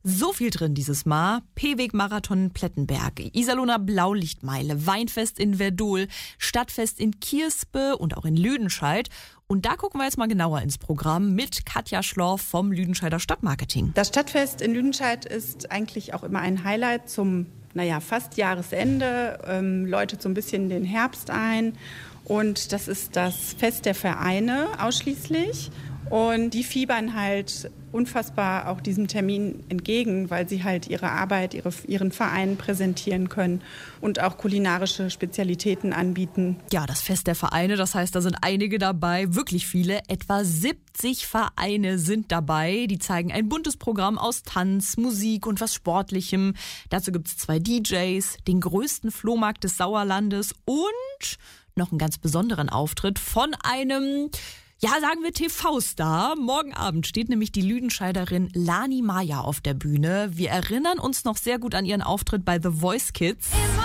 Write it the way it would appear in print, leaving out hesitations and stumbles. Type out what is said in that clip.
So viel drin dieses Mal. P-Weg-Marathon in Plettenberg, Iserlohner Blaulichtmeile, Weinfest in Verdol, Stadtfest in Kierspe und auch in Lüdenscheid. Und da gucken wir jetzt mal genauer ins Programm mit Katja Schlorf vom Lüdenscheider Stadtmarketing. Das Stadtfest in Lüdenscheid ist eigentlich auch immer ein Highlight zum fast Jahresende, läutet so ein bisschen den Herbst ein. Und das ist das Fest der Vereine ausschließlich. Und die fiebern halt unfassbar auch diesem Termin entgegen, weil sie halt ihre Arbeit, ihren Verein präsentieren können und auch kulinarische Spezialitäten anbieten. Ja, das Fest der Vereine, das heißt, da sind einige dabei, wirklich viele. Etwa 70 Vereine sind dabei. Die zeigen ein buntes Programm aus Tanz, Musik und was Sportlichem. Dazu gibt's 2 DJs, den größten Flohmarkt des Sauerlandes und noch einen ganz besonderen Auftritt von einem, sagen wir TV-Star. Morgen Abend steht nämlich die Lüdenscheiderin Lani Maya auf der Bühne. Wir erinnern uns noch sehr gut an ihren Auftritt bei The Voice Kids.